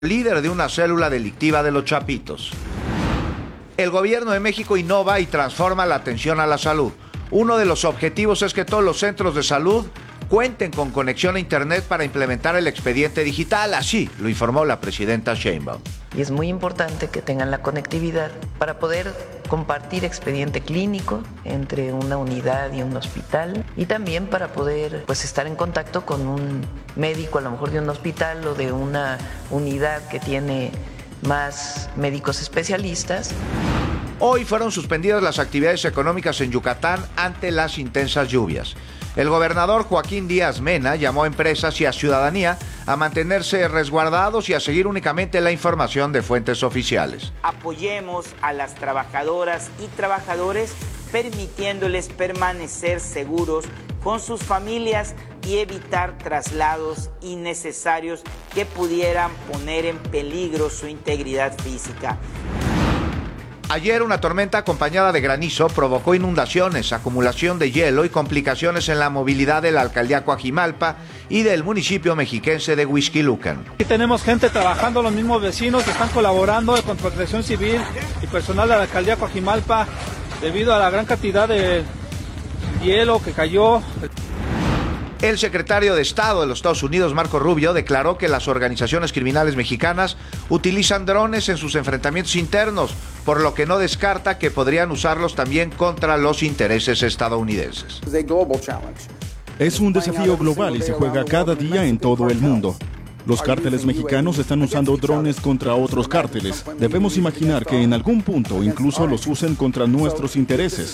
líder de una célula delictiva de los Chapitos. El gobierno de México innova y transforma la atención a la salud. Uno de los objetivos es que todos los centros de salud cuenten con conexión a internet para implementar el expediente digital, así lo informó la presidenta Sheinbaum. Y es muy importante que tengan la conectividad para poder compartir expediente clínico entre una unidad y un hospital, y también para poder estar en contacto con un médico, a lo mejor de un hospital o de una unidad que tiene más médicos especialistas. Hoy fueron suspendidas las actividades económicas en Yucatán ante las intensas lluvias. El gobernador Joaquín Díaz Mena llamó a empresas y a ciudadanía a mantenerse resguardados y a seguir únicamente la información de fuentes oficiales. Apoyemos a las trabajadoras y trabajadores permitiéndoles permanecer seguros con sus familias y evitar traslados innecesarios que pudieran poner en peligro su integridad física. Ayer una tormenta acompañada de granizo provocó inundaciones, acumulación de hielo y complicaciones en la movilidad de la alcaldía Coajimalpa y del municipio mexiquense de Huixquilucan. Aquí tenemos gente trabajando, los mismos vecinos que están colaborando con Protección Civil y personal de la alcaldía Coajimalpa debido a la gran cantidad de hielo que cayó. El secretario de Estado de los Estados Unidos, Marco Rubio, declaró que las organizaciones criminales mexicanas utilizan drones en sus enfrentamientos internos, por lo que no descarta que podrían usarlos también contra los intereses estadounidenses. Es un desafío global y se juega cada día en todo el mundo. Los cárteles mexicanos están usando drones contra otros cárteles. Debemos imaginar que en algún punto incluso los usen contra nuestros intereses.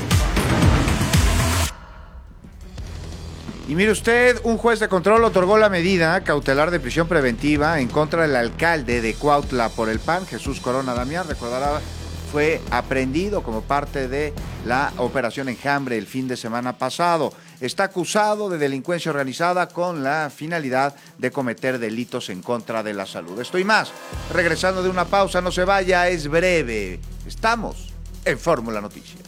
Y mire usted, un juez de control otorgó la medida cautelar de prisión preventiva en contra del alcalde de Cuautla por el PAN, Jesús Corona Damián. Recordará, fue aprehendido como parte de la operación Enjambre el fin de semana pasado. Está acusado de delincuencia organizada con la finalidad de cometer delitos en contra de la salud. Esto y más, regresando de una pausa, no se vaya, es breve. Estamos en Fórmula Noticias.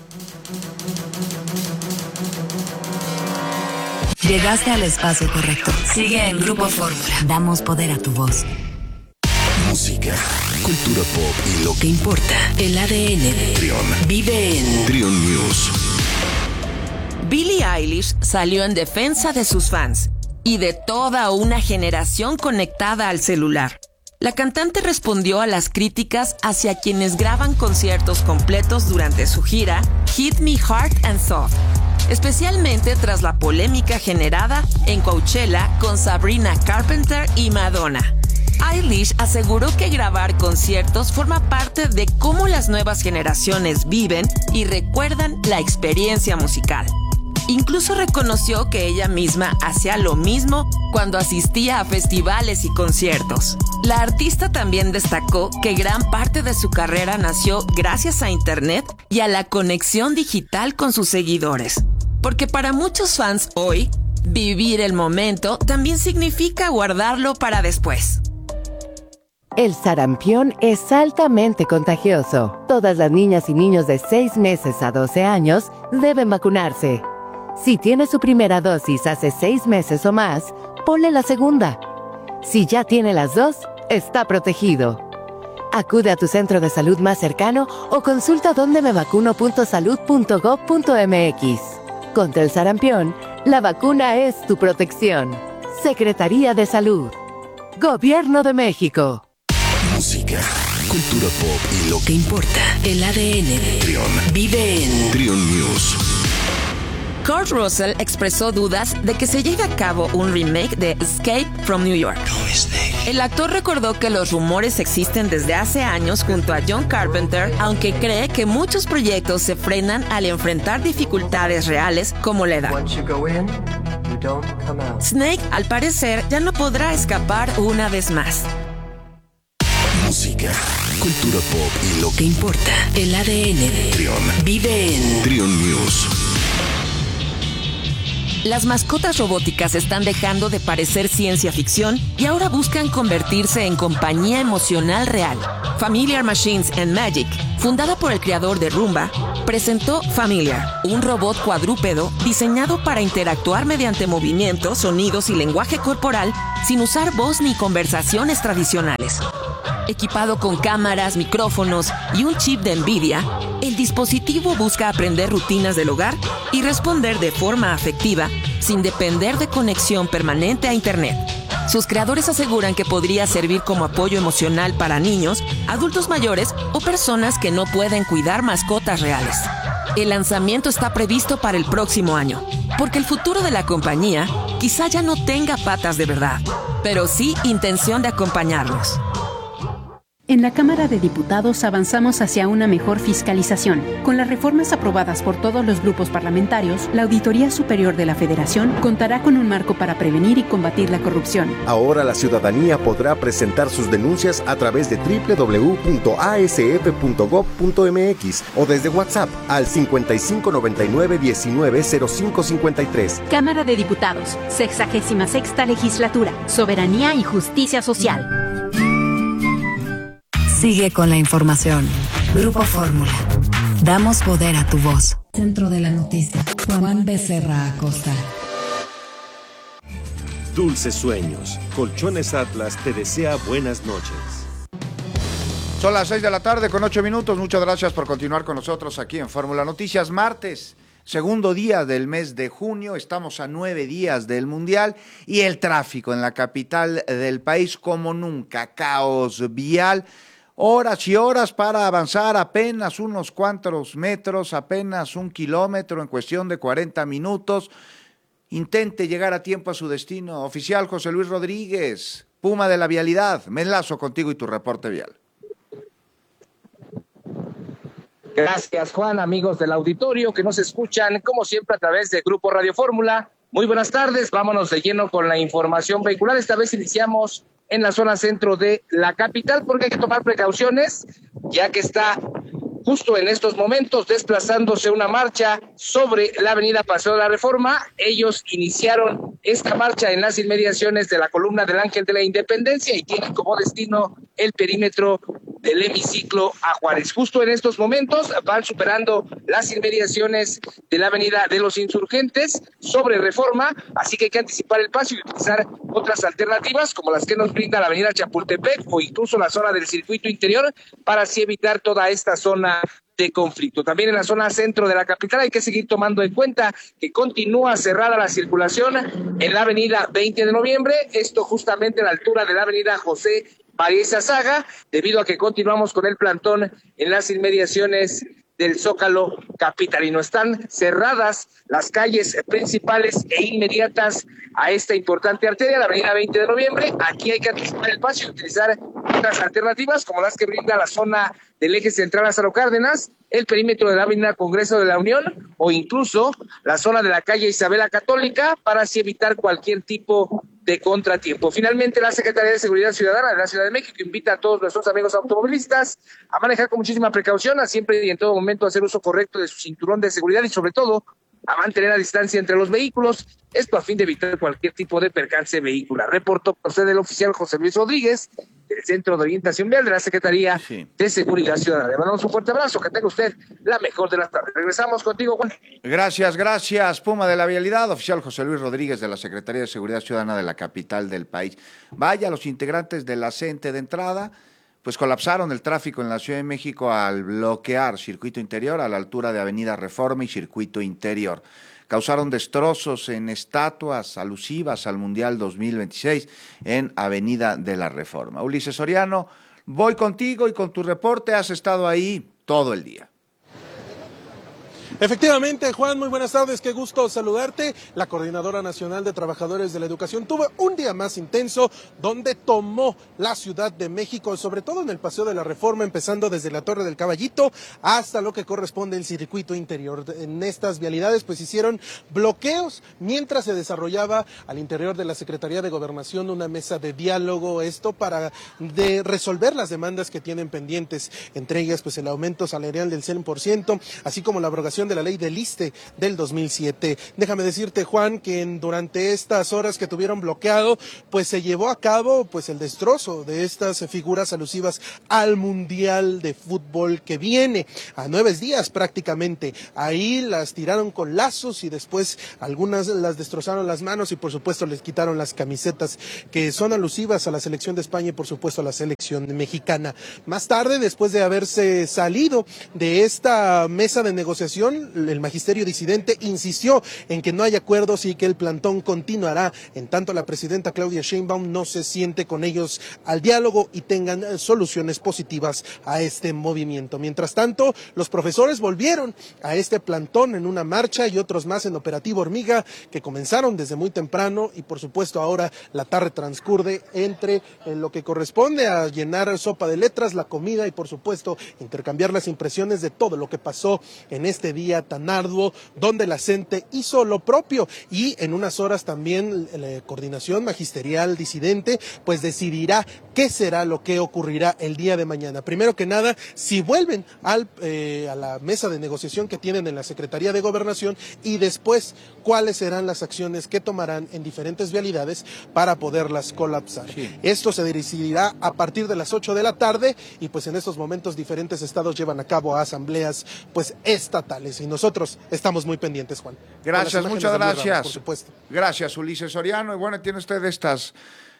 Llegaste al espacio correcto. Sigue en Grupo Fórmula. Damos poder a tu voz. Música, cultura pop y lo que importa. El ADN de Trion. Vive en Trion News. Billie Eilish salió en defensa de sus fans y de toda una generación conectada al celular. La cantante respondió a las críticas hacia quienes graban conciertos completos durante su gira Hit Me Hard and Soft, especialmente tras la polémica generada en Coachella con Sabrina Carpenter y Madonna. Eilish aseguró que grabar conciertos forma parte de cómo las nuevas generaciones viven y recuerdan la experiencia musical. Incluso reconoció que ella misma hacía lo mismo cuando asistía a festivales y conciertos. La artista también destacó que gran parte de su carrera nació gracias a Internet y a la conexión digital con sus seguidores. Porque para muchos fans hoy, vivir el momento también significa guardarlo para después. El sarampión es altamente contagioso. Todas las niñas y niños de 6 meses a 12 años deben vacunarse. Si tiene su primera dosis hace 6 meses o más, ponle la segunda. Si ya tiene las dos, está protegido. Acude a tu centro de salud más cercano o consulta dondemevacuno.salud.gov.mx. Contra el sarampión, la vacuna es tu protección. Secretaría de Salud. Gobierno de México. Música, cultura pop y lo que importa. El ADN de Trion. Vive en Trion News. Kurt Russell expresó dudas de que se lleve a cabo un remake de Escape from New York. El actor recordó que los rumores existen desde hace años junto a John Carpenter, aunque cree que muchos proyectos se frenan al enfrentar dificultades reales como la edad. Snake, al parecer, ya no podrá escapar una vez más. Música, cultura pop y lo que importa. El ADN de Trion. Vive en Trion News. Las mascotas robóticas están dejando de parecer ciencia ficción y ahora buscan convertirse en compañía emocional real. Familiar Machines and Magic, fundada por el creador de Roomba, presentó Familiar, un robot cuadrúpedo diseñado para interactuar mediante movimientos, sonidos y lenguaje corporal sin usar voz ni conversaciones tradicionales. Equipado con cámaras, micrófonos y un chip de NVIDIA, el dispositivo busca aprender rutinas del hogar y responder de forma afectiva sin depender de conexión permanente a Internet. Sus creadores aseguran que podría servir como apoyo emocional para niños, adultos mayores o personas que no pueden cuidar mascotas reales. El lanzamiento está previsto para el próximo año, porque el futuro de la compañía quizá ya no tenga patas de verdad, pero sí intención de acompañarlos. En la Cámara de Diputados avanzamos hacia una mejor fiscalización. Con las reformas aprobadas por todos los grupos parlamentarios, la Auditoría Superior de la Federación contará con un marco para prevenir y combatir la corrupción. Ahora la ciudadanía podrá presentar sus denuncias a través de www.asf.gov.mx o desde WhatsApp al 5599-190553. Cámara de Diputados, 66ª Legislatura, Soberanía y Justicia Social. Sigue con la información. Grupo Fórmula. Damos poder a tu voz. Centro de la noticia. Juan Becerra Acosta. Dulces sueños. Colchones Atlas te desea buenas noches. Son las 6 de la tarde con 8 minutos. Muchas gracias por continuar con nosotros aquí en Fórmula Noticias. Martes, segundo día del mes de junio. Estamos a 9 días del Mundial y el tráfico en la capital del país como nunca. Caos vial. Horas y horas para avanzar apenas unos cuantos metros, apenas 1 kilómetro en cuestión de 40 minutos. Intente llegar a tiempo a su destino. Oficial José Luis Rodríguez, Puma de la Vialidad, me enlazo contigo y tu reporte vial. Gracias, Juan, amigos del auditorio que nos escuchan, como siempre, a través de Grupo Radio Fórmula. Muy buenas tardes, vámonos de lleno con la información vehicular. Esta vez iniciamos en la zona centro de la capital, porque hay que tomar precauciones, ya que está justo en estos momentos desplazándose una marcha sobre la avenida Paseo de la Reforma. Ellos iniciaron esta marcha en las inmediaciones de la columna del Ángel de la Independencia y tienen como destino el perímetro del hemiciclo a Juárez. Justo en estos momentos van superando las inmediaciones de la avenida de los Insurgentes sobre Reforma, así que hay que anticipar el paso y utilizar otras alternativas como las que nos brinda la avenida Chapultepec o incluso la zona del circuito interior para así evitar toda esta zona de conflicto. También en la zona centro de la capital hay que seguir tomando en cuenta que continúa cerrada la circulación en la avenida 20 de noviembre, esto justamente a la altura de la avenida José María Saga, debido a que continuamos con el plantón en las inmediaciones del Zócalo capitalino. Están cerradas las calles principales e inmediatas a esta importante arteria, la avenida 20 de noviembre. Aquí hay que anticipar el paso y utilizar otras alternativas como las que brinda la zona del eje central Lázaro Cárdenas, el perímetro de la avenida Congreso de la Unión o incluso la zona de la calle Isabela Católica para así evitar cualquier tipo de contratiempo. Finalmente, la Secretaría de Seguridad Ciudadana de la Ciudad de México invita a todos nuestros amigos automovilistas a manejar con muchísima precaución, a siempre y en todo momento hacer uso correcto de su cinturón de seguridad y sobre todo a mantener la distancia entre los vehículos, esto a fin de evitar cualquier tipo de percance vehicular. Reportó por usted el oficial José Luis Rodríguez del Centro de Orientación Vial de la Secretaría de Seguridad Ciudadana. Le mandamos un fuerte abrazo, que tenga usted la mejor de las tardes. Regresamos contigo, Juan. Gracias, Puma de la Vialidad, oficial José Luis Rodríguez de la Secretaría de Seguridad Ciudadana de la capital del país. Vaya, los integrantes de la CENTE de entrada, pues colapsaron el tráfico en la Ciudad de México al bloquear circuito interior a la altura de Avenida Reforma y circuito interior. Causaron destrozos en estatuas alusivas al Mundial 2026 en Avenida de la Reforma. Ulises Soriano, voy contigo y con tu reporte. Has estado ahí todo el día. Efectivamente, Juan, muy buenas tardes, qué gusto saludarte. La Coordinadora Nacional de Trabajadores de la Educación tuvo un día más intenso donde tomó la Ciudad de México, sobre todo en el Paseo de la Reforma, empezando desde la Torre del Caballito hasta lo que corresponde al circuito interior. En estas vialidades pues hicieron bloqueos mientras se desarrollaba al interior de la Secretaría de Gobernación una mesa de diálogo, esto para resolver las demandas que tienen pendientes, entre ellas pues el aumento salarial del 100%, así como la abrogación de de la ley del ISSSTE del 2007. Déjame decirte, Juan, que durante estas horas que tuvieron bloqueado, pues se llevó a cabo pues el destrozo de estas figuras alusivas al Mundial de Fútbol que viene, a 9 días prácticamente. Ahí las tiraron con lazos y después algunas las destrozaron las manos y por supuesto les quitaron las camisetas que son alusivas a la selección de España y por supuesto a la selección mexicana. Más tarde, después de haberse salido de esta mesa de negociación, el magisterio disidente insistió en que no hay acuerdos y que el plantón continuará en tanto la presidenta Claudia Sheinbaum no se siente con ellos al diálogo y tengan soluciones positivas a este movimiento. Mientras tanto, los profesores volvieron a este plantón en una marcha y otros más en operativo Hormiga, que comenzaron desde muy temprano y por supuesto ahora la tarde transcurre entre lo que corresponde a llenar sopa de letras, la comida y por supuesto intercambiar las impresiones de todo lo que pasó en este día tan arduo, donde la CENTE hizo lo propio y en unas horas también la coordinación magisterial disidente pues decidirá qué será lo que ocurrirá el día de mañana. Primero que nada, si vuelven a la mesa de negociación que tienen en la Secretaría de Gobernación y después cuáles serán las acciones que tomarán en diferentes vialidades para poderlas colapsar. Sí. Esto se decidirá a partir de las 8 de la tarde y pues en estos momentos diferentes estados llevan a cabo asambleas pues estatales y nosotros estamos muy pendientes, Juan. Gracias, muchas gracias. Ramos, por supuesto. Gracias, Ulises Soriano. Y bueno, tiene usted estas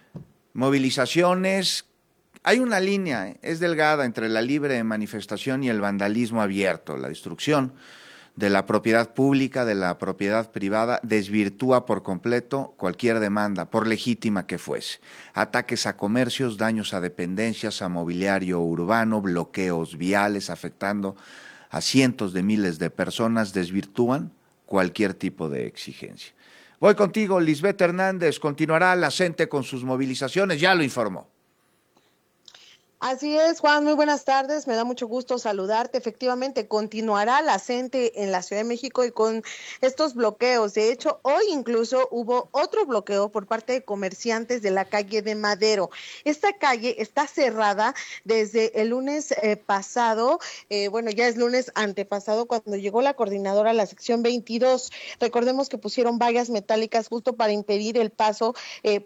movilizaciones. Hay una línea, es delgada, entre la libre manifestación y el vandalismo abierto. La destrucción de la propiedad pública, de la propiedad privada, desvirtúa por completo cualquier demanda, por legítima que fuese. Ataques a comercios, daños a dependencias, a mobiliario urbano, bloqueos viales afectando a cientos de miles de personas, desvirtúan cualquier tipo de exigencia. Voy contigo, Lisbeth Hernández. Continuará la CENTE con sus movilizaciones, ya lo informó. Así es, Juan, muy buenas tardes, me da mucho gusto saludarte. Efectivamente, continuará la CENTE en la Ciudad de México y con estos bloqueos. De hecho, hoy incluso hubo otro bloqueo por parte de comerciantes de la calle de Madero. Esta calle está cerrada desde el lunes pasado, ya es lunes antepasado, cuando llegó la coordinadora a la sección 22. Recordemos que pusieron vallas metálicas justo para impedir el paso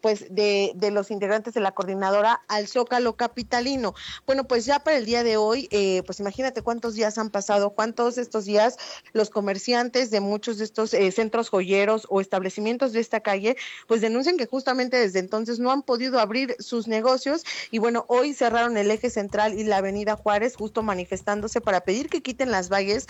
de los integrantes de la coordinadora al Zócalo capitalino. Bueno, pues ya para el día de hoy, pues imagínate cuántos días han pasado, cuántos estos días los comerciantes de muchos de estos centros joyeros o establecimientos de esta calle, pues denuncian que justamente desde entonces no han podido abrir sus negocios y bueno, hoy cerraron el eje central y la avenida Juárez, justo manifestándose para pedir que quiten las vallas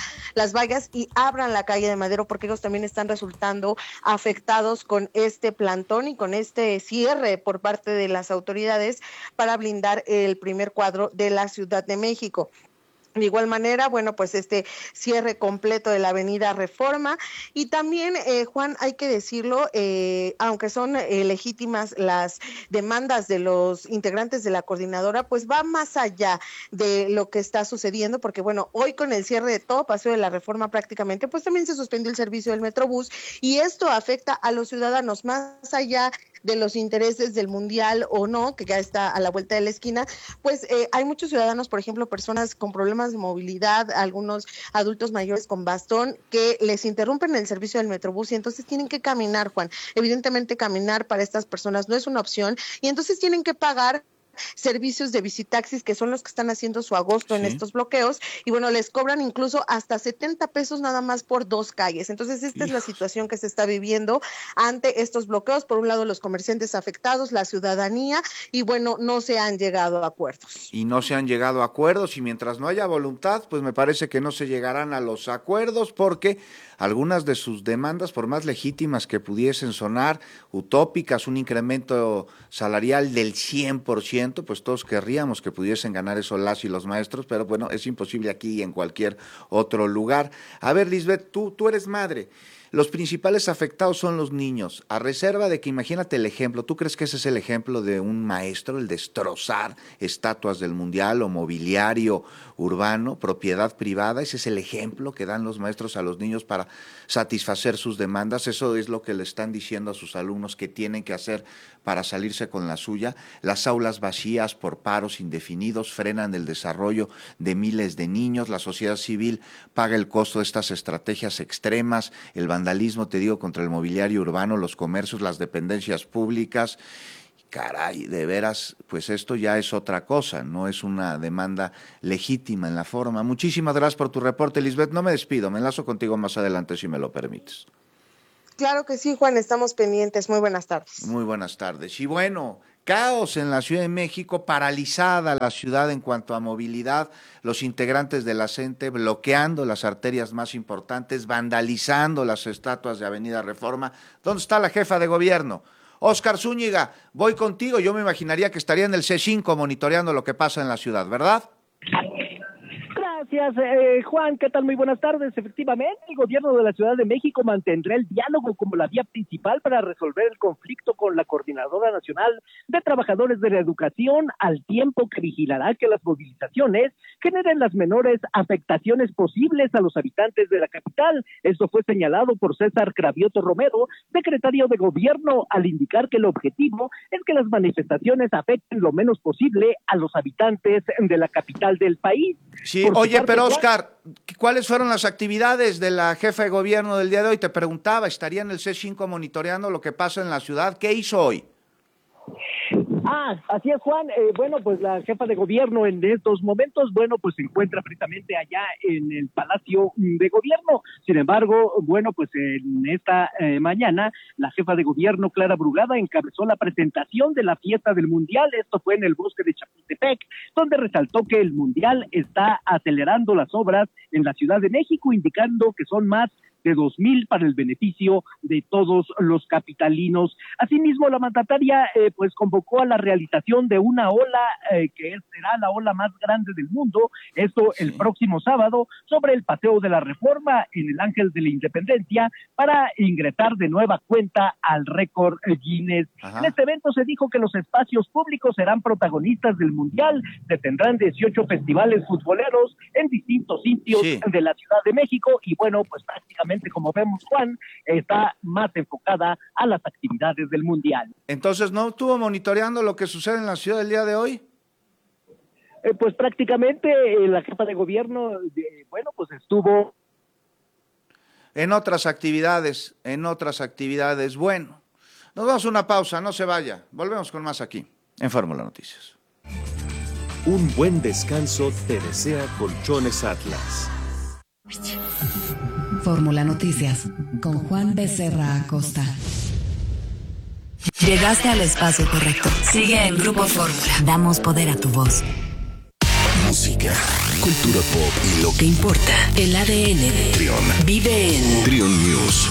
y abran la calle de Madero, porque ellos también están resultando afectados con este plantón y con este cierre por parte de las autoridades para blindar el primer cuadro de la Ciudad de México. De igual manera, bueno, pues este cierre completo de la avenida Reforma y también, Juan, hay que decirlo, aunque son legítimas las demandas de los integrantes de la coordinadora, pues va más allá de lo que está sucediendo, porque bueno, hoy con el cierre de todo Paseo de la Reforma prácticamente, pues también se suspendió el servicio del Metrobús y esto afecta a los ciudadanos más allá de los intereses del Mundial o no, que ya está a la vuelta de la esquina, pues hay muchos ciudadanos, por ejemplo, personas con problemas de movilidad, algunos adultos mayores con bastón, que les interrumpen el servicio del Metrobús y entonces tienen que caminar, Juan. Evidentemente caminar para estas personas no es una opción y entonces tienen que pagar servicios de visitaxis, que son los que están haciendo su agosto en estos bloqueos, y bueno, les cobran incluso hasta 70 pesos nada más por 2 calles. Entonces, esta es la situación que se está viviendo ante estos bloqueos. Por un lado, los comerciantes afectados, la ciudadanía, y bueno, no se han llegado a acuerdos. Y no se han llegado a acuerdos, y mientras no haya voluntad, pues me parece que no se llegarán a los acuerdos, porque algunas de sus demandas, por más legítimas que pudiesen sonar, utópicas, un incremento salarial del 100%, pues todos querríamos que pudiesen ganar eso las y los maestros, pero bueno, es imposible aquí y en cualquier otro lugar. A ver, Lisbeth, tú eres madre. los principales afectados son los niños, a reserva de que, imagínate el ejemplo, ¿tú crees que ese es el ejemplo de un maestro, el destrozar estatuas del Mundial o mobiliario urbano, propiedad privada? Ese es el ejemplo que dan los maestros a los niños para satisfacer sus demandas. Eso es lo que le están diciendo a sus alumnos que tienen que hacer para salirse con la suya. Las aulas vacías por paros indefinidos frenan el desarrollo de miles de niños. La sociedad civil paga el costo de estas estrategias extremas, el vandalismo, te digo, contra el mobiliario urbano, los comercios, las dependencias públicas. Caray, de veras, pues esto ya es otra cosa, no es una demanda legítima en la forma. Muchísimas gracias por tu reporte, Lisbeth. No me despido, me enlazo contigo más adelante si me lo permites. Claro que sí, Juan, estamos pendientes. Muy buenas tardes. Muy buenas tardes. Y bueno, caos en la Ciudad de México, paralizada la ciudad en cuanto a movilidad, los integrantes de la CENTE bloqueando las arterias más importantes, vandalizando las estatuas de Avenida Reforma. ¿Dónde está la jefa de gobierno? Óscar Zúñiga, voy contigo. Yo me imaginaría que estaría en el C5 monitoreando lo que pasa en la ciudad, ¿verdad? Gracias, Juan. ¿Qué tal? Muy buenas tardes. Efectivamente, el gobierno de la Ciudad de México mantendrá el diálogo como la vía principal para resolver el conflicto con la Coordinadora Nacional de Trabajadores de la Educación, al tiempo que vigilará que las movilizaciones generen las menores afectaciones posibles a los habitantes de la capital. Esto fue señalado por César Cravioto Romero, secretario de Gobierno, al indicar que el objetivo es que las manifestaciones afecten lo menos posible a los habitantes de la capital del país. Sí, oye, pero Óscar, ¿cuáles fueron las actividades de la jefa de gobierno del día de hoy? Te preguntaba, estaría en el C5 monitoreando lo que pasa en la ciudad. ¿Qué hizo hoy? Así es, Juan. Bueno, pues la jefa de gobierno en estos momentos, bueno, pues se encuentra precisamente allá en el Palacio de Gobierno. Sin embargo, bueno, pues en esta mañana, la jefa de gobierno, Clara Brugada, encabezó la presentación de la fiesta del Mundial. Esto fue en el bosque de Chapultepec, donde resaltó que el Mundial está acelerando las obras en la Ciudad de México, indicando que son más de 2,000 para el beneficio de todos los capitalinos. Asimismo, la mandataria pues convocó a la realización de una ola que será la ola más grande del mundo, esto el próximo sábado, sobre el Paseo de la Reforma en el Ángel de la Independencia, para ingresar de nueva cuenta al récord Guinness. En este evento se dijo que los espacios públicos serán protagonistas del Mundial, se tendrán 18 festivales futboleros en distintos sitios de la Ciudad de México, y bueno, pues prácticamente, como vemos, Juan, está más enfocada a las actividades del Mundial. Entonces, ¿no estuvo monitoreando lo que sucede en la ciudad el día de hoy? Pues prácticamente la jefa de gobierno, bueno, pues estuvo en otras actividades. Bueno, nos damos una pausa, no se vaya. Volvemos con más aquí, en Fórmula Noticias. Un buen descanso te desea Colchones Atlas. Fórmula Noticias, con Juan Becerra Acosta. Llegaste al espacio correcto. Sigue en Grupo Fórmula. Damos poder a tu voz. Música, cultura pop y lo que importa. El ADN de Trión. Vive en Trión News.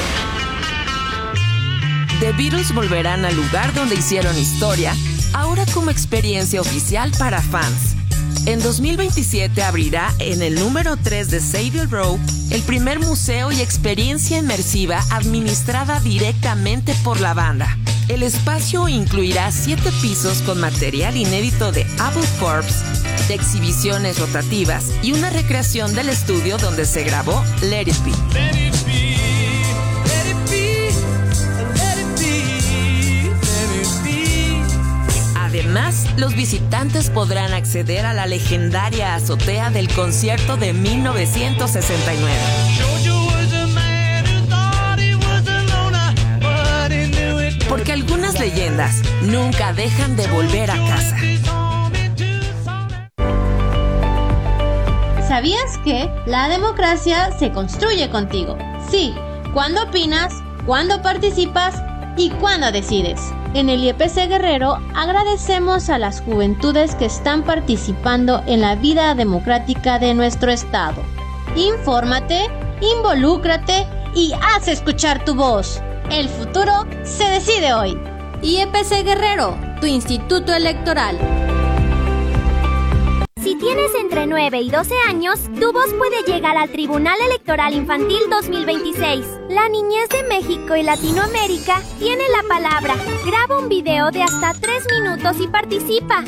The Beatles volverán al lugar donde hicieron historia, ahora como experiencia oficial para fans. En 2027 abrirá en el número 3 de Savile Row el primer museo y experiencia inmersiva administrada directamente por la banda. El espacio incluirá 7 pisos con material inédito de Apple Corps, de exhibiciones rotativas y una recreación del estudio donde se grabó Let It Be. Let it be, let it be, let it be, let it be. Además, los visitantes podrán acceder a la legendaria azotea del concierto de 1969. Porque algunas leyendas nunca dejan de volver a casa. ¿Sabías que la democracia se construye contigo? Sí, cuando opinas, cuando participas y cuando decides. En el IEPC Guerrero agradecemos a las juventudes que están participando en la vida democrática de nuestro estado. Infórmate, involúcrate y haz escuchar tu voz. El futuro se decide hoy. IEPC Guerrero, tu instituto electoral. Si tienes entre 9 9 y 12 años, tu voz puede llegar al Tribunal Electoral Infantil 2026. La niñez de México y Latinoamérica tiene la palabra. Graba un video de hasta 3 minutos y participa.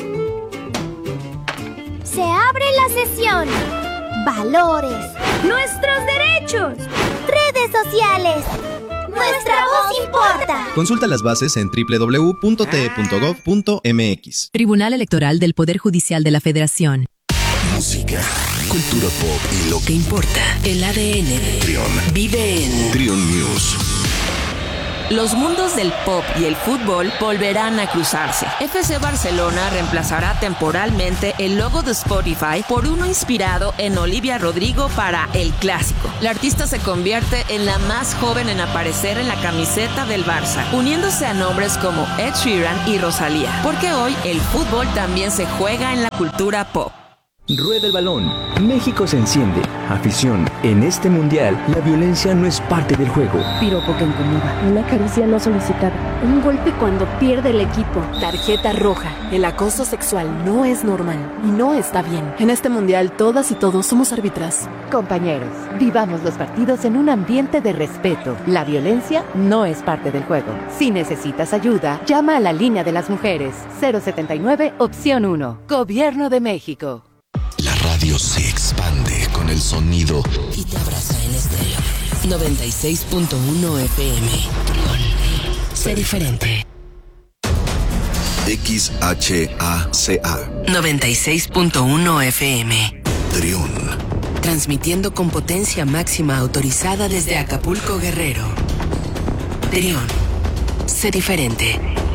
Se abre la sesión. Valores. Nuestros derechos. Redes sociales. Nuestra voz importa. Consulta las bases en www.te.gov.mx. Tribunal Electoral del Poder Judicial de la Federación. Música, cultura pop y lo que importa. El ADN de Trión. vive en Trión News. Los mundos del pop y el fútbol volverán a cruzarse. FC Barcelona reemplazará temporalmente el logo de Spotify por uno inspirado en Olivia Rodrigo para El Clásico. La artista se convierte en la más joven en aparecer en la camiseta del Barça, uniéndose a nombres como Ed Sheeran y Rosalía. Porque hoy el fútbol también se juega en la cultura pop. Rueda el balón. México se enciende. Afición. En este mundial, la violencia no es parte del juego. Piropo que incomoda. Una caricia no solicitada. Un golpe cuando pierde el equipo. Tarjeta roja. El acoso sexual no es normal y no está bien. En este mundial, todas y todos somos árbitras. Compañeros, vivamos los partidos en un ambiente de respeto. La violencia no es parte del juego. Si necesitas ayuda, llama a la línea de las mujeres. 079, opción 1. Gobierno de México. La radio se expande con el sonido Y te abraza en estéreo. 96.1 FM. Sé diferente. XHACA. 96.1 FM. Trión. Transmitiendo con potencia máxima autorizada desde Acapulco, Guerrero. Trión. Sé diferente.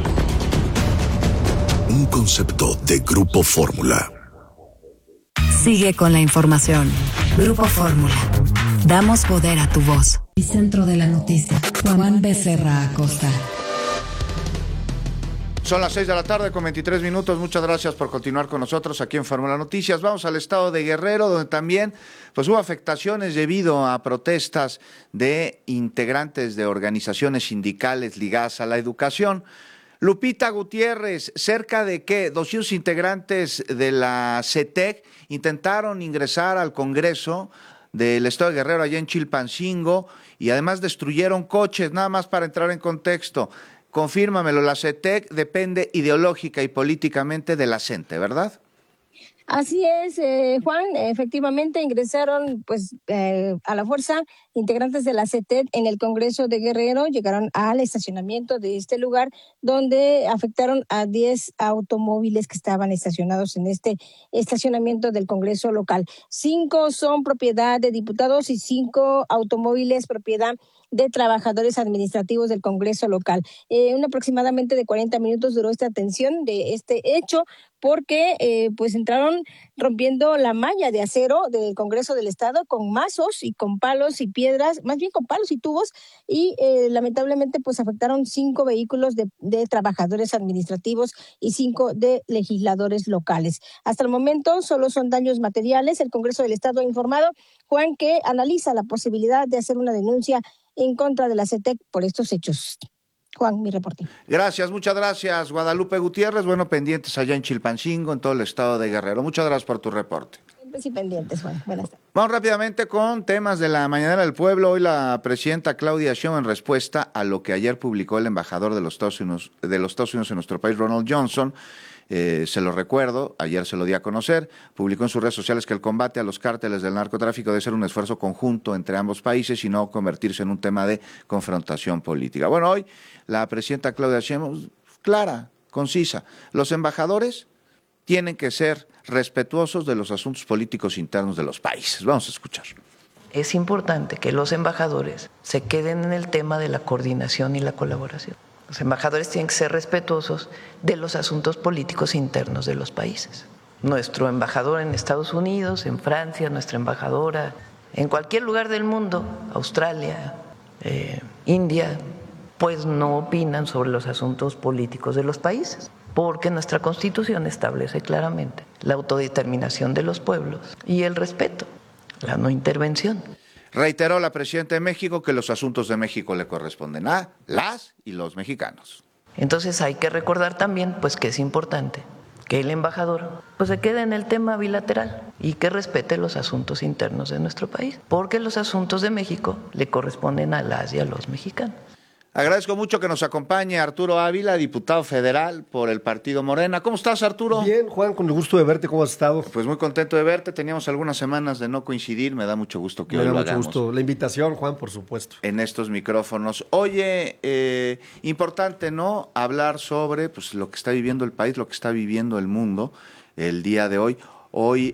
Un concepto de Grupo Fórmula. Sigue con la información. Grupo Fórmula. Damos poder a tu voz. Y centro de la noticia. Juan Becerra Acosta. Son las 6 de la tarde con 23 minutos. Muchas gracias por continuar con nosotros aquí en Fórmula Noticias. Vamos al estado de Guerrero, donde también pues, hubo afectaciones debido a protestas de integrantes de organizaciones sindicales ligadas a la educación. Lupita Gutiérrez, cerca de 200 integrantes de la CETEC intentaron ingresar al Congreso del Estado de Guerrero allá en Chilpancingo y además destruyeron coches, nada más para entrar en contexto. Confírmamelo, la CETEC depende ideológica y políticamente de la CENTE, ¿verdad? Así es, Juan, efectivamente ingresaron a la fuerza integrantes de la CETEC en el Congreso de Guerrero, llegaron al estacionamiento de este lugar donde afectaron a 10 automóviles que estaban estacionados en este estacionamiento del Congreso local. 5 son propiedad de diputados y 5 automóviles propiedad de trabajadores administrativos del Congreso local. Aproximadamente de 40 minutos duró esta atención de este hecho porque entraron rompiendo la malla de acero del Congreso del Estado con mazos y con palos y piedras, más bien con palos y tubos y lamentablemente afectaron 5 vehículos de trabajadores administrativos y 5 de legisladores locales. Hasta el momento solo son daños materiales. El Congreso del Estado ha informado, Juan, que analiza la posibilidad de hacer una denuncia en contra de la CETEC por estos hechos. Juan, mi reporte. Gracias, muchas gracias, Guadalupe Gutiérrez. Bueno, pendientes allá en Chilpancingo, en todo el estado de Guerrero. Muchas gracias por tu reporte. Siempre sí pendientes, Juan. Buenas tardes. Vamos rápidamente con temas de la Mañanera del Pueblo. Hoy la presidenta Claudia Sheinbaum, en respuesta a lo que ayer publicó el embajador de los Estados Unidos en nuestro país, Ronald Johnson, se lo recuerdo, ayer se lo di a conocer, publicó en sus redes sociales que el combate a los cárteles del narcotráfico debe ser un esfuerzo conjunto entre ambos países y no convertirse en un tema de confrontación política. Bueno, hoy la presidenta Claudia Sheinbaum, clara, concisa, los embajadores tienen que ser respetuosos de los asuntos políticos internos de los países. Vamos a escuchar. Es importante que los embajadores se queden en el tema de la coordinación y la colaboración. Los embajadores tienen que ser respetuosos de los asuntos políticos internos de los países. Nuestro embajador en Estados Unidos, en Francia, nuestra embajadora, en cualquier lugar del mundo, Australia, India, pues no opinan sobre los asuntos políticos de los países, porque nuestra Constitución establece claramente la autodeterminación de los pueblos y el respeto, la no intervención. Reiteró la presidenta de México que los asuntos de México le corresponden a las y los mexicanos. Entonces hay que recordar también pues que es importante que el embajador pues se quede en el tema bilateral y que respete los asuntos internos de nuestro país, porque los asuntos de México le corresponden a las y a los mexicanos. Agradezco mucho que nos acompañe Arturo Ávila, diputado federal por el partido Morena. ¿Cómo estás, Arturo? Bien, Juan, con el gusto de verte. ¿Cómo has estado? Pues muy contento de verte. Teníamos algunas semanas de no coincidir. Me da mucho gusto que hoy lo hagamos. Me da mucho gusto. La invitación, Juan, por supuesto. En estos micrófonos. Oye, importante, ¿no? Hablar sobre pues, lo que está viviendo el país, lo que está viviendo el mundo el día de hoy. Hoy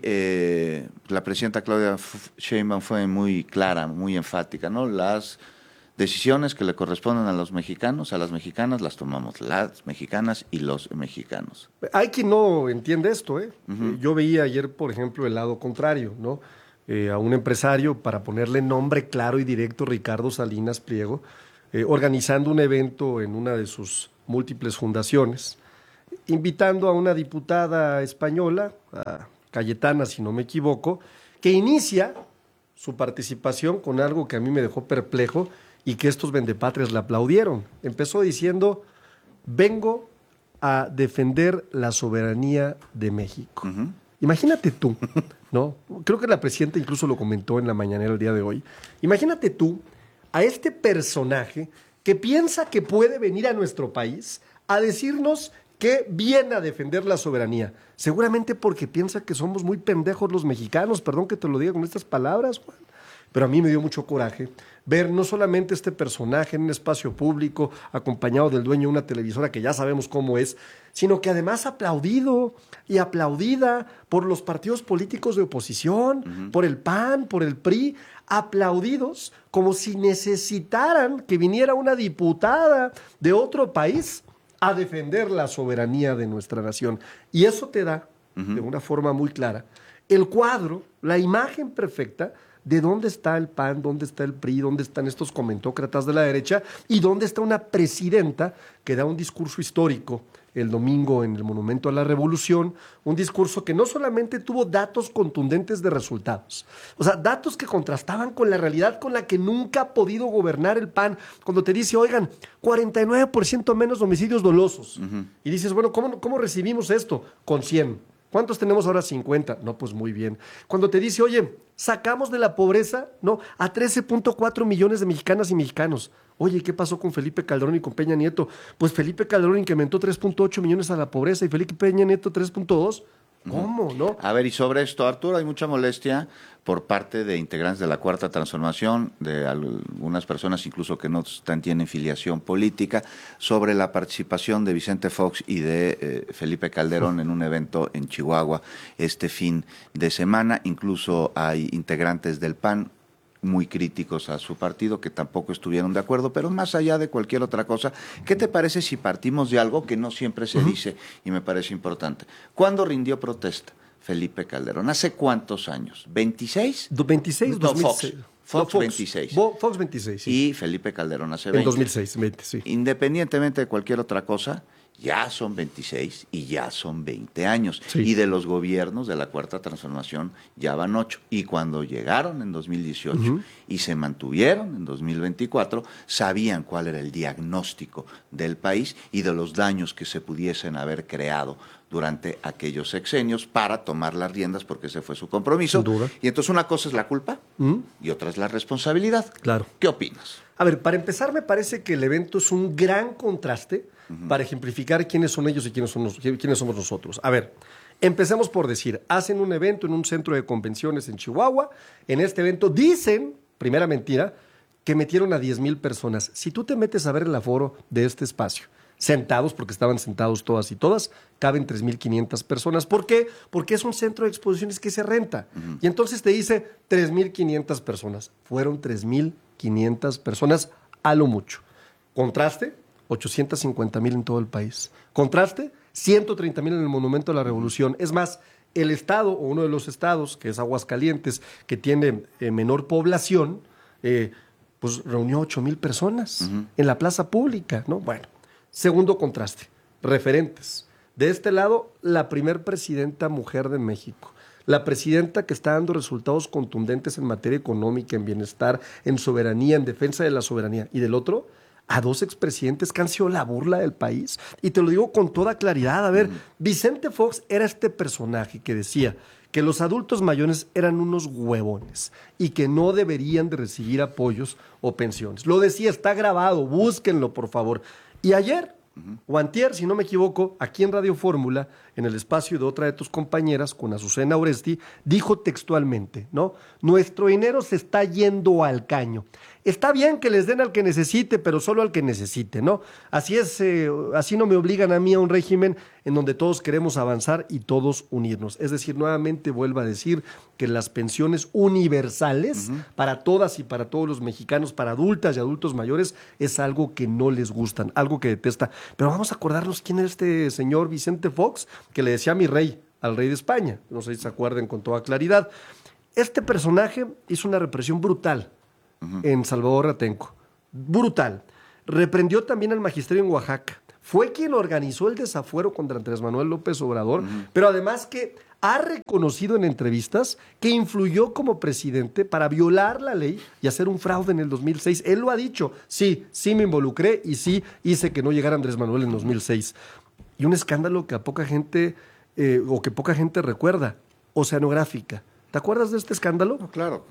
la presidenta Claudia Sheinbaum fue muy clara, muy enfática, ¿no? Las decisiones que le corresponden a los mexicanos, a las mexicanas, las tomamos las mexicanas y los mexicanos. Hay quien no entiende esto, ¿eh? Yo veía ayer, por ejemplo, el lado contrario, ¿no? A un empresario, para ponerle nombre claro y directo, Ricardo Salinas Pliego, organizando un evento en una de sus múltiples fundaciones, invitando a una diputada española, a Cayetana, si no me equivoco, que inicia su participación con algo que a mí me dejó perplejo, y que estos vendepatrias le aplaudieron. Empezó diciendo, vengo a defender la soberanía de México. Imagínate tú, ¿no? Creo que la presidenta incluso lo comentó en la mañanera el día de hoy. Imagínate tú a este personaje que piensa que puede venir a nuestro país a decirnos que viene a defender la soberanía. Seguramente porque piensa que somos muy pendejos los mexicanos, perdón que te lo diga con estas palabras, Juan. Pero a mí me dio mucho coraje ver no solamente este personaje en un espacio público acompañado del dueño de una televisora que ya sabemos cómo es, sino que además aplaudido y aplaudida por los partidos políticos de oposición, por el PAN, por el PRI, aplaudidos como si necesitaran que viniera una diputada de otro país a defender la soberanía de nuestra nación. Y eso te da, de una forma muy clara, el cuadro, la imagen perfecta de dónde está el PAN, dónde está el PRI, dónde están estos comentócratas de la derecha y dónde está una presidenta que da un discurso histórico el domingo en el Monumento a la Revolución, un discurso que no solamente tuvo datos contundentes de resultados, o sea, datos que contrastaban con la realidad con la que nunca ha podido gobernar el PAN, cuando te dice, oigan, 49% menos homicidios dolosos, y dices, bueno, ¿cómo recibimos esto? Con 100. ¿Cuántos tenemos ahora? 50. No, pues muy bien. Cuando te dice, oye, sacamos de la pobreza, ¿no?, a 13.4 millones de mexicanas y mexicanos. Oye, ¿qué pasó con Felipe Calderón y con Peña Nieto? Pues Felipe Calderón incrementó 3.8 millones a la pobreza y Felipe Peña Nieto 3.2. ¿Cómo, no? A ver, y sobre esto, Arturo, hay mucha molestia por parte de integrantes de la Cuarta Transformación, de algunas personas incluso que no tienen filiación política, sobre la participación de Vicente Fox y de Felipe Calderón en un evento en Chihuahua este fin de semana. Incluso hay integrantes del PAN muy críticos a su partido, que tampoco estuvieron de acuerdo, pero más allá de cualquier otra cosa, ¿qué te parece si partimos de algo que no siempre se dice y me parece importante? ¿Cuándo rindió protesta Felipe Calderón? ¿Hace cuántos años? ¿26? 26, no, 2006. Fox 26. Fox 26, sí. Y Felipe Calderón hace 20. En 2006, 20, sí. Independientemente de cualquier otra cosa, ya son 26 y ya son 20 años. Sí. Y de los gobiernos de la Cuarta Transformación ya van 8. Y cuando llegaron en 2018 y se mantuvieron en 2024, sabían cuál era el diagnóstico del país y de los daños que se pudiesen haber creado durante aquellos sexenios para tomar las riendas, porque ese fue su compromiso. Sin duda. Y entonces una cosa es la culpa y otra es la responsabilidad. Claro. ¿Qué opinas? A ver, para empezar, me parece que el evento es un gran contraste para ejemplificar quiénes son ellos y quiénes somos nosotros. A ver, empecemos por decir, hacen un evento en un centro de convenciones en Chihuahua. En este evento dicen, primera mentira, que metieron a 10,000 personas. Si tú te metes a ver el aforo de este espacio, sentados, porque estaban sentados todas y todas, caben 3,500 personas. ¿Por qué? Porque es un centro de exposiciones que se renta. Y entonces te dice 3,500 personas. Fueron 3,500 personas a lo mucho. Contraste, 850,000 en todo el país. Contraste, 130,000 en el Monumento a la Revolución. Es más, el estado, o uno de los estados, que es Aguascalientes, que tiene menor población, pues reunió 8,000 personas en la plaza pública, ¿no? Bueno. Segundo contraste, referentes. De este lado, la primer presidenta mujer de México. La presidenta que está dando resultados contundentes en materia económica, en bienestar, en soberanía, en defensa de la soberanía. Y del otro, a 2 expresidentes que han sido la burla del país. Y te lo digo con toda claridad. A ver, Vicente Fox era este personaje que decía que los adultos mayores eran unos huevones y que no deberían de recibir apoyos o pensiones. Lo decía, está grabado, búsquenlo por favor. Y ayer, o antier, si no me equivoco, aquí en Radio Fórmula, en el espacio de otra de tus compañeras, con Azucena Oresti, dijo textualmente, ¿no? Nuestro dinero se está yendo al caño. Está bien que les den al que necesite, pero solo al que necesite, ¿no? Así es, así no me obligan a mí a un régimen en donde todos queremos avanzar y todos unirnos. Es decir, nuevamente vuelvo a decir que las pensiones universales para todas y para todos los mexicanos, para adultas y adultos mayores, es algo que no les gustan, algo que detesta. Pero vamos a acordarnos quién es este señor Vicente Fox, que le decía mi rey al rey de España. No sé si se acuerden con toda claridad. Este personaje hizo una represión brutal en Salvador Atenco. Brutal. Reprendió también al magisterio en Oaxaca. Fue quien organizó el desafuero contra Andrés Manuel López Obrador, pero además que ha reconocido en entrevistas que influyó como presidente para violar la ley y hacer un fraude en el 2006. Él lo ha dicho. Sí me involucré y sí hice que no llegara Andrés Manuel en 2006. Y un escándalo que a poca gente, o que poca gente recuerda, Oceanográfica. ¿Te acuerdas de este escándalo? No, claro.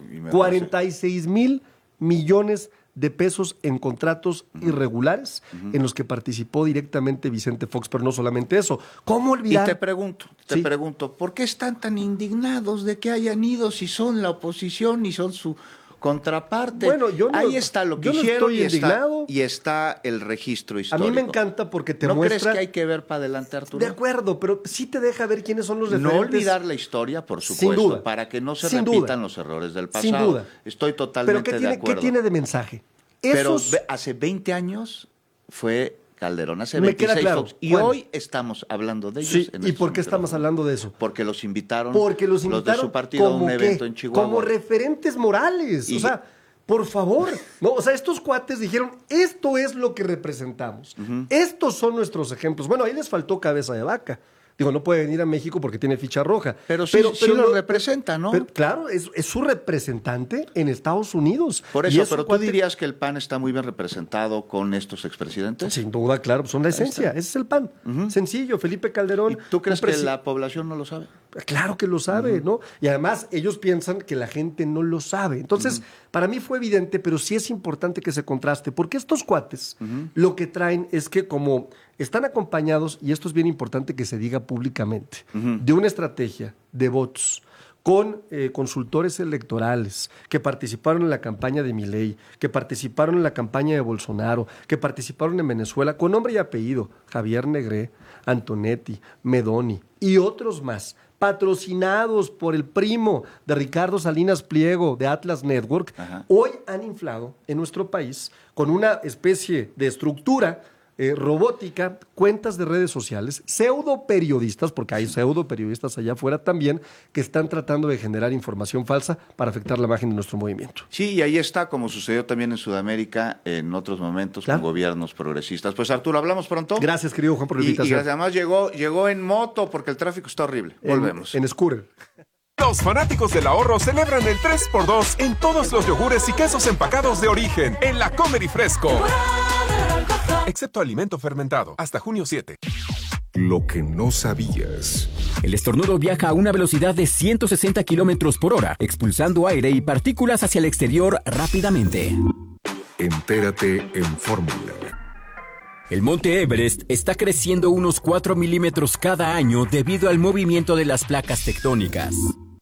46 mil millones de pesos en contratos irregulares en los que participó directamente Vicente Fox, pero no solamente eso. ¿Cómo olvidar? Y te pregunto, ¿por qué están tan indignados de que hayan ido si son la oposición y son su contraparte? Bueno, yo no, ahí está lo que yo no hicieron estoy indignado. y está el registro histórico. A mí me encanta porque te ¿No muestra... crees que hay que ver para adelante, Arturo? De acuerdo, pero sí te deja ver quiénes son los referentes. No olvidar la historia, por supuesto, Sin duda. para que no se Sin repitan duda. los errores del pasado. Sin duda. Estoy totalmente de acuerdo. ¿Qué tiene de mensaje? Pero hace 20 años fue Calderón, hace 26 claro. Fox. Y hoy estamos hablando de ellos. Sí, ¿y por qué estamos hablando de eso? Porque los invitaron, los de su partido a un evento en Chihuahua. Como referentes morales. O sea, por favor. No, o sea, estos cuates dijeron, esto es lo que representamos. Estos son nuestros ejemplos. Bueno, ahí les faltó cabeza de vaca. Digo, no puede venir a México porque tiene ficha roja. Pero sí lo representa, ¿no? Pero, claro, es su representante en Estados Unidos. Por eso, pero tú dirías que el PAN está muy bien representado con estos expresidentes. Sin duda, claro, son la esencia. Ese es el PAN. Sencillo, Felipe Calderón. ¿Y tú crees que la población no lo sabe? Claro que lo sabe, ¿no? Y además ellos piensan que la gente no lo sabe. Entonces, para mí fue evidente, pero sí es importante que se contraste, porque estos cuates lo que traen es que como están acompañados, y esto es bien importante que se diga públicamente, de una estrategia de votos con consultores electorales que participaron en la campaña de Milei, que participaron en la campaña de Bolsonaro, que participaron en Venezuela, con nombre y apellido, Javier Negré, Antonetti, Medoni y otros más, patrocinados por el primo de Ricardo Salinas Pliego de Atlas Network, hoy han inflado en nuestro país con una especie de estructura robótica, cuentas de redes sociales, pseudo periodistas, porque hay pseudo periodistas allá afuera también, que están tratando de generar información falsa para afectar la imagen de nuestro movimiento. Sí, y ahí está, como sucedió también en Sudamérica en otros momentos con gobiernos progresistas. Pues Arturo, ¿hablamos pronto? Gracias, querido Juan, por la invitación. Y además llegó en moto porque el tráfico está horrible. Volvemos. En scooter. Los fanáticos del ahorro celebran el 3x2 en todos los yogures y quesos empacados de origen en la Comer y Fresco. Excepto alimento fermentado, hasta junio 7. Lo que no sabías. El estornudo viaja a una velocidad de 160 kilómetros por hora, expulsando aire y partículas hacia el exterior rápidamente. Entérate en Fórmula. El monte Everest está creciendo unos 4 milímetros cada año debido al movimiento de las placas tectónicas.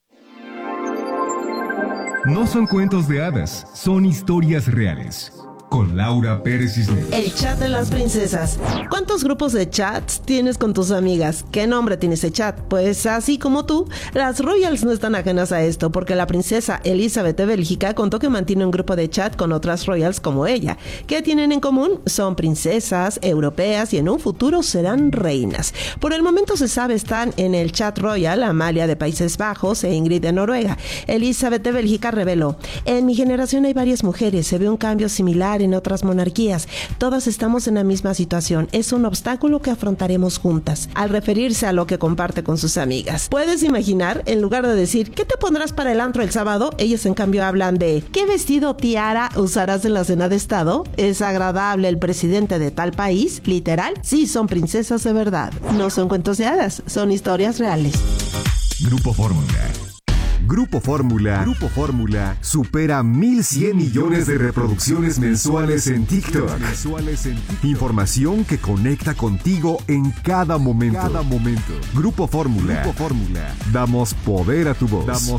No son cuentos de hadas, son historias reales. Con Laura Pérez Cisneros. El chat de las princesas. ¿Cuántos grupos de chats tienes con tus amigas? ¿Qué nombre tiene ese chat? Pues así como tú, las royals no están ajenas a esto, porque la princesa Elizabeth de Bélgica contó que mantiene un grupo de chat con otras royals como ella. ¿Qué tienen en común? Son princesas europeas y en un futuro serán reinas. Por el momento se sabe están en el chat royal Amalia de Países Bajos e Ingrid de Noruega. Elizabeth de Bélgica reveló: en mi generación hay varias mujeres, se ve un cambio similar en en otras monarquías. Todas estamos en la misma situación. Es un obstáculo que afrontaremos juntas, al referirse a lo que comparte con sus amigas. ¿Puedes imaginar? En lugar de decir, ¿qué te pondrás para el antro el sábado? Ellas en cambio hablan de, ¿qué vestido tiara usarás en la cena de estado? ¿Es agradable el presidente de tal país? ¿Literal? Sí, son princesas de verdad. No son cuentos de hadas, son historias reales. Grupo Fórmula. Grupo Fórmula supera 1,100 millones de reproducciones mensuales en TikTok. Información que conecta contigo en cada momento. Grupo Fórmula. Damos poder a tu voz.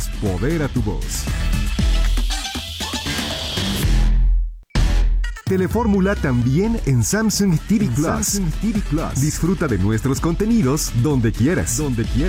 Telefórmula también en Samsung TV Plus. Disfruta de nuestros contenidos donde quieras.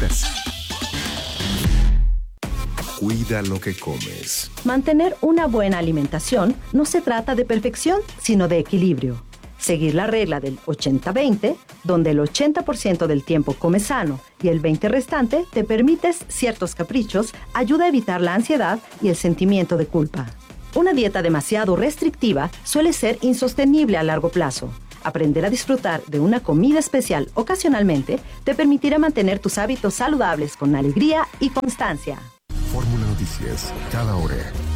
Cuida lo que comes. Mantener una buena alimentación no se trata de perfección, sino de equilibrio. Seguir la regla del 80-20, donde el 80% del tiempo comes sano y el 20% restante te permites ciertos caprichos, ayuda a evitar la ansiedad y el sentimiento de culpa. Una dieta demasiado restrictiva suele ser insostenible a largo plazo. Aprender a disfrutar de una comida especial ocasionalmente te permitirá mantener tus hábitos saludables con alegría y constancia. Fórmula Noticias, cada hora.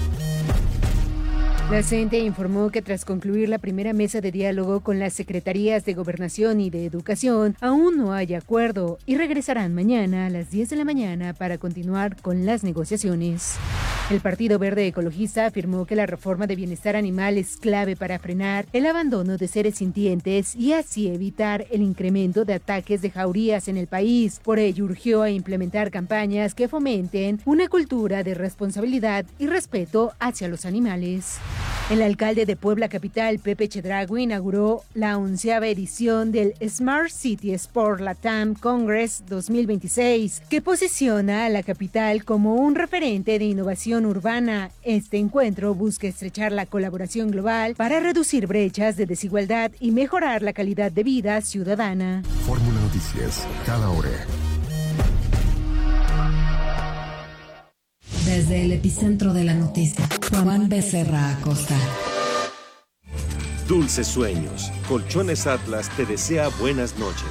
La CENTE informó que tras concluir la primera mesa de diálogo con las Secretarías de Gobernación y de Educación, aún no hay acuerdo y regresarán mañana a las 10 de la mañana para continuar con las negociaciones. El Partido Verde Ecologista afirmó que la reforma de bienestar animal es clave para frenar el abandono de seres sintientes y así evitar el incremento de ataques de jaurías en el país. Por ello, urgió a implementar campañas que fomenten una cultura de responsabilidad y respeto hacia los animales. El alcalde de Puebla Capital, Pepe Chedraui, inauguró la 11ª edición del Smart City Sport Latam Congress 2026, que posiciona a la capital como un referente de innovación urbana. Este encuentro busca estrechar la colaboración global para reducir brechas de desigualdad y mejorar la calidad de vida ciudadana. Fórmula Noticias, cada hora. Desde el epicentro de la noticia, Juan Becerra Acosta. Dulces sueños. Colchones Atlas te desea buenas noches.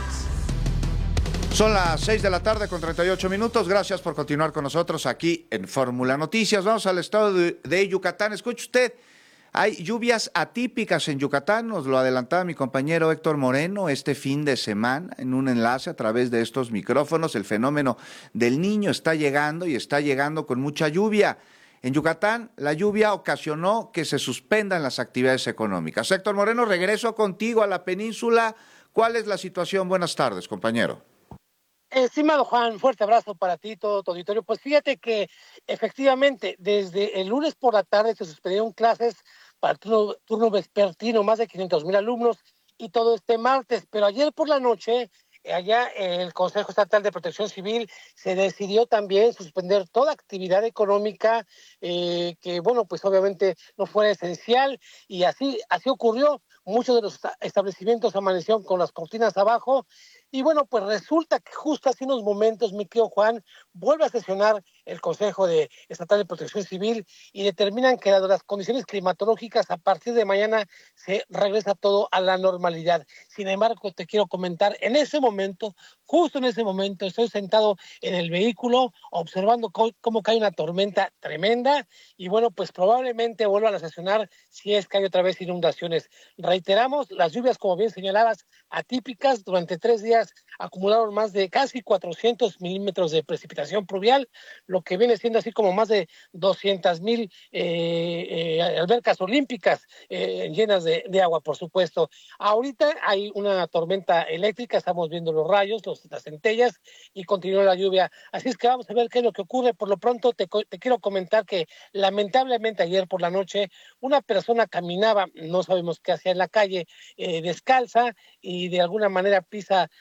Son las 6 de la tarde con 38 minutos. Gracias por continuar con nosotros aquí en Fórmula Noticias. Vamos al estado de Yucatán. Escuche usted, hay lluvias atípicas en Yucatán. Nos lo adelantaba mi compañero Héctor Moreno este fin de semana en un enlace a través de estos micrófonos. El fenómeno del Niño está llegando y está llegando con mucha lluvia. En Yucatán, la lluvia ocasionó que se suspendan las actividades económicas. Héctor Moreno, regreso contigo a la península. ¿Cuál es la situación? Buenas tardes, compañero. Estimado Juan, fuerte abrazo para ti, todo tu auditorio. Pues fíjate que efectivamente desde el lunes por la tarde se suspendieron clases para el turno vespertino, más de 500,000 alumnos, y todo este martes. Pero ayer por la noche, allá el Consejo Estatal de Protección Civil se decidió también suspender toda actividad económica que, bueno, pues obviamente no fuera esencial, y así ocurrió. Muchos de los establecimientos amanecieron con las cortinas abajo. Y bueno, pues resulta que justo hace unos momentos, mi querido Juan, vuelve a sesionar el Consejo Estatal de Protección Civil y determinan que dado las condiciones climatológicas, a partir de mañana se regresa todo a la normalidad. Sin embargo, te quiero comentar, en ese momento, justo en ese momento, estoy sentado en el vehículo observando cómo cae una tormenta tremenda y bueno, pues probablemente vuelvan a sesionar si es que hay otra vez inundaciones. Reiteramos, las lluvias, como bien señalabas, atípicas durante 3 días acumularon más de casi 400 milímetros de precipitación pluvial, lo que viene siendo así como más de 200,000 albercas olímpicas llenas de agua, por supuesto. Ahorita hay una tormenta eléctrica, estamos viendo los rayos, las centellas, y continúa la lluvia. Así es que vamos a ver qué es lo que ocurre. Por lo pronto te quiero comentar que lamentablemente ayer por la noche una persona caminaba, no sabemos qué hacía en la calle, descalza, y de alguna manera pisa algún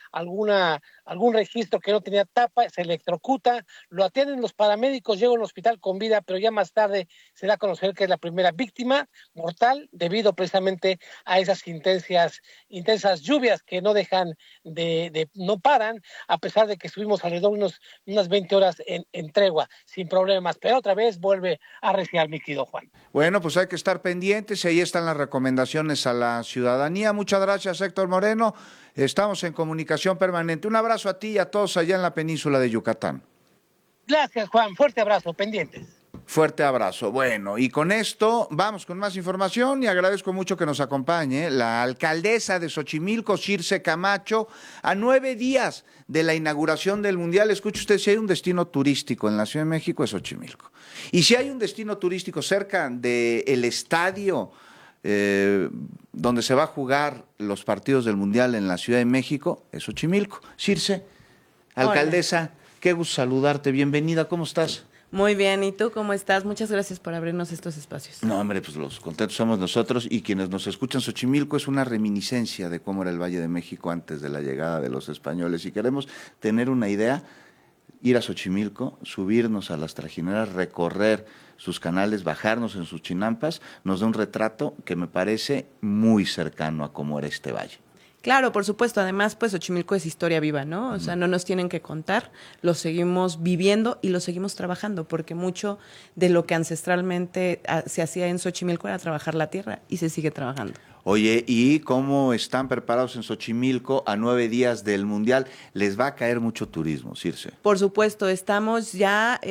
algún registro que no tenía tapa, se electrocuta, lo atienden los paramédicos, llega al hospital con vida, pero ya más tarde se da a conocer que es la primera víctima mortal debido precisamente a esas intensas lluvias que no dejan no paran, a pesar de que estuvimos alrededor de unas 20 horas en tregua, sin problemas, pero otra vez vuelve a reciar, mi querido Juan. Bueno, pues hay que estar pendientes, ahí están las recomendaciones a la ciudadanía. Muchas gracias, Héctor Moreno. Estamos en comunicación permanente. Un abrazo a ti y a todos allá en la península de Yucatán. Gracias, Juan. Fuerte abrazo, pendientes. Fuerte abrazo. Bueno, y con esto vamos con más información y agradezco mucho que nos acompañe la alcaldesa de Xochimilco, Circe Camacho, a 9 días de la inauguración del Mundial. Escuche usted, si hay un destino turístico en la Ciudad de México es Xochimilco. Y si hay un destino turístico cerca del estadio donde se va a jugar los partidos del Mundial en la Ciudad de México, es Xochimilco. Circe, alcaldesa, hola. Qué gusto saludarte, bienvenida, ¿cómo estás? Muy bien, ¿y tú cómo estás? Muchas gracias por abrirnos estos espacios. No, hombre, pues los contentos somos nosotros y quienes nos escuchan. Xochimilco es una reminiscencia de cómo era el Valle de México antes de la llegada de los españoles. Si queremos tener una idea, ir a Xochimilco, subirnos a las trajineras, recorrer sus canales, bajarnos en sus chinampas, nos da un retrato que me parece muy cercano a cómo era este valle. Claro, por supuesto. Además, pues Xochimilco es historia viva, ¿no? O sea, no nos tienen que contar, lo seguimos viviendo y lo seguimos trabajando, porque mucho de lo que ancestralmente se hacía en Xochimilco era trabajar la tierra y se sigue trabajando. Oye, ¿y cómo están preparados en Xochimilco a 9 días del Mundial? ¿Les va a caer mucho turismo, Circe? Por supuesto, estamos ya